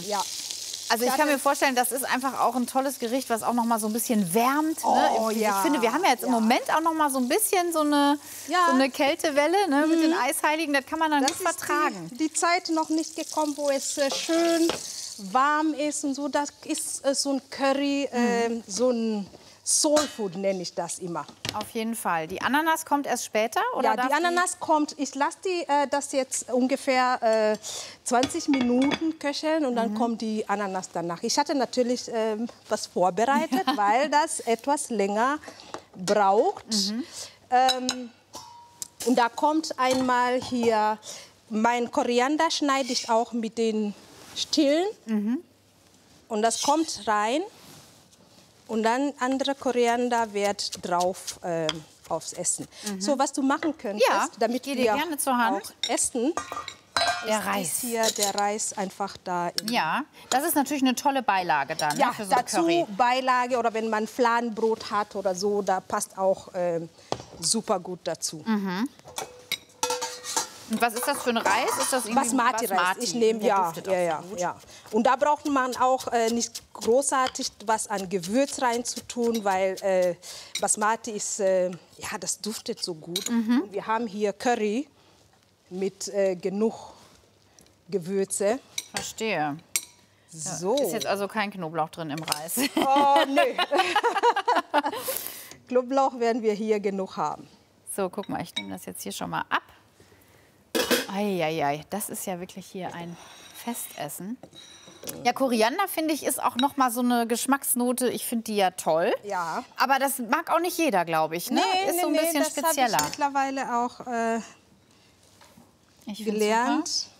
Ja. Also ich kann mir vorstellen, das ist einfach auch ein tolles Gericht, was auch noch mal so ein bisschen wärmt. Oh, ne? Ich ja. finde, wir haben ja jetzt im Moment auch noch mal so ein bisschen so eine Kältewelle, ne? Mit den Eisheiligen. Das kann man dann gut vertragen. Die Zeit noch nicht gekommen, wo es schön warm ist und so. Das ist so ein Curry, so ein Soul Food nenne ich das immer. Auf jeden Fall. Die Ananas kommt erst später? Oder Ja, die Ananas kommt, ich lasse das jetzt ungefähr 20 Minuten köcheln und dann kommt die Ananas danach. Ich hatte natürlich was vorbereitet, weil das etwas länger braucht. Und da kommt einmal hier, mein Koriander schneide ich auch mit den Stillen. Und das kommt rein. Und dann andere Koriander wird drauf aufs Essen. So, was du machen könntest, damit wir gerne zur Hand. auch essen, ist hier der Reis einfach da. Ja, das ist natürlich eine tolle Beilage dann, Ja, für so ein dazu Curry. Beilage oder wenn man Fladenbrot hat oder so, da passt auch super gut dazu. Und was ist das für ein Reis? Ist das irgendwie Basmati-Reis. Ich nehme, ja. Und da braucht man auch nicht großartig was an Gewürz reinzutun, weil Basmati ist, ja, das duftet so gut. Und wir haben hier Curry mit genug Gewürze. Verstehe. So. Ist jetzt also kein Knoblauch drin im Reis. Oh, nö. Knoblauch werden wir hier genug haben. So, guck mal, ich nehme das jetzt hier schon mal ab. Eieiei, das ist ja wirklich hier ein Festessen. Ja, Koriander, finde ich, ist auch noch mal so eine Geschmacksnote. Ich finde die ja toll. Ja. Aber das mag auch nicht jeder, glaube ich. Ne? Ist so ein bisschen das spezieller. habe ich mittlerweile auch gelernt.